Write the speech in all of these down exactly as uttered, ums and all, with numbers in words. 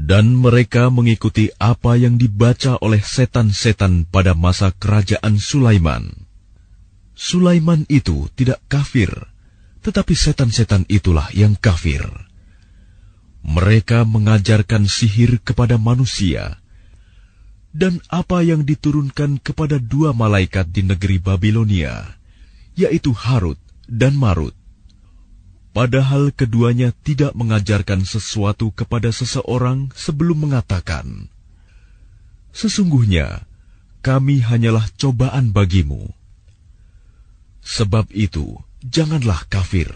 Dan mereka mengikuti apa yang dibaca oleh setan-setan pada masa kerajaan Sulaiman. Sulaiman itu tidak kafir, tetapi setan-setan itulah yang kafir. Mereka mengajarkan sihir kepada manusia, dan apa yang diturunkan kepada dua malaikat di negeri Babilonia, yaitu Harut dan Marut. Padahal keduanya tidak mengajarkan sesuatu kepada seseorang sebelum mengatakan, "Sesungguhnya kami hanyalah cobaan bagimu." Sebab itu, janganlah kafir.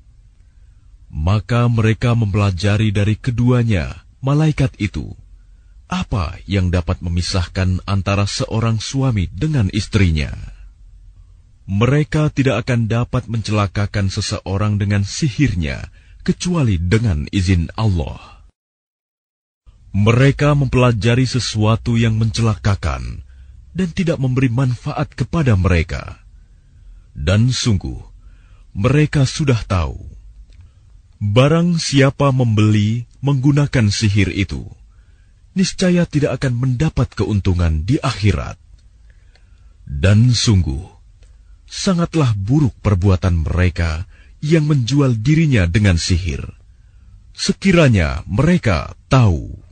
Maka mereka mempelajari dari keduanya, malaikat itu, apa yang dapat memisahkan antara seorang suami dengan istrinya. Mereka tidak akan dapat mencelakakan seseorang dengan sihirnya, kecuali dengan izin Allah. Mereka mempelajari sesuatu yang mencelakakan, dan tidak memberi manfaat kepada mereka. Dan sungguh, mereka sudah tahu, barang siapa membeli menggunakan sihir itu, niscaya tidak akan mendapat keuntungan di akhirat. Dan sungguh, sangatlah buruk perbuatan mereka yang menjual dirinya dengan sihir, sekiranya mereka tahu.